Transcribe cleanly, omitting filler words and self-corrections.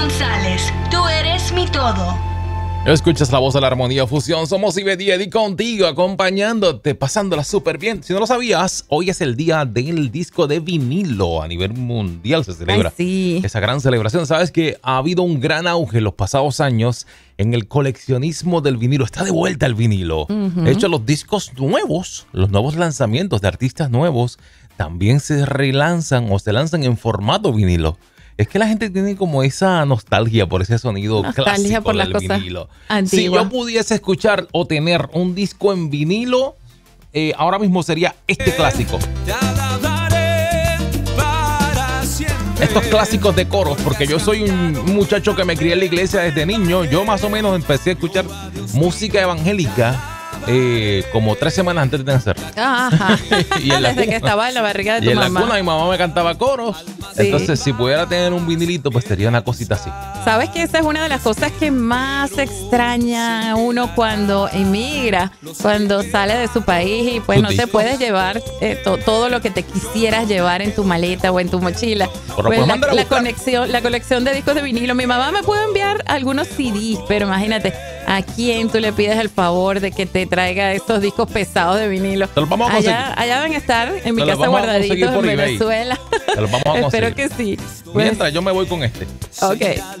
González, tú eres mi todo. Escuchas la voz de la armonía fusión. Somos Ivette y Eddie contigo, acompañándote, pasándola súper bien. Si no lo sabías, hoy es el día del disco de vinilo. A nivel mundial se celebra esa gran celebración. Sabes que ha habido un gran auge en los pasados años en el coleccionismo del vinilo. Está de vuelta el vinilo. De hecho, los discos nuevos, los nuevos lanzamientos de artistas nuevos, también se relanzan o se lanzan en formato vinilo. Es que la gente tiene como esa nostalgia por ese sonido clásico por las del cosas vinilo. antiguas. Si yo pudiese escuchar o tener un disco en vinilo, ahora mismo sería este clásico. Estos clásicos de coros, porque yo soy un muchacho que me crié en la iglesia desde niño. Yo más o menos empecé a escuchar música evangélica como 3 semanas antes de nacer. Ajá. Y en la Desde cuna, que estaba en la barriga de tu y en mamá. la cuna mi mamá me cantaba coros. Sí. Entonces, si pudiera tener un vinilito, pues sería una cosita así. Sabes que esa es una de las cosas que más extraña uno cuando emigra, cuando sale de su país y pues Tus no te discos. puedes llevar todo lo que te quisieras llevar en tu maleta o en tu mochila. Pero Pues puedes mandar a buscar. la colección de discos de vinilo. Mi mamá me puede enviar algunos CDs, pero imagínate, ¿a quién tú le pides el favor de que te traiga estos discos pesados de vinilo? Te los vamos a conseguir. Allá deben estar en mi Te los casa vamos a conseguir guardaditos en por eBay. Venezuela. Te los vamos a conseguir. Espero que sí. Pues, Mientras yo me voy con este. ok.